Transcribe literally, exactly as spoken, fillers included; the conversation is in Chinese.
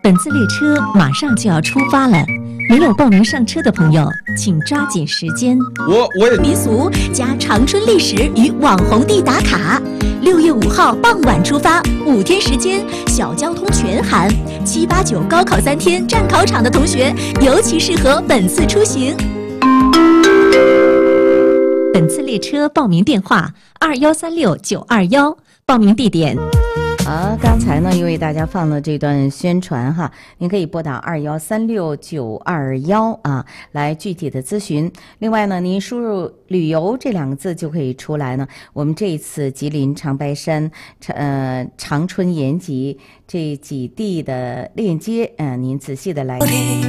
本次列车马上就要出发了，没有报名上车的朋友，请抓紧时间。 我我也民俗加长春历史与网红地打卡。六月五号傍晚出发，五天时间，小交通全含。七八九高考三天站考场的同学，尤其适合本次出行。本次列车报名电话：二幺三六九二幺，报名地点。 好，刚才呢又为大家放了这段宣传哈，您可以拨打二幺三六九二幺啊，来具体的咨询。另外呢，您输入“旅游”这两个字就可以出来呢。我们这一次吉林长白山、呃长春延吉这几地的链接，嗯、呃，您仔细的来。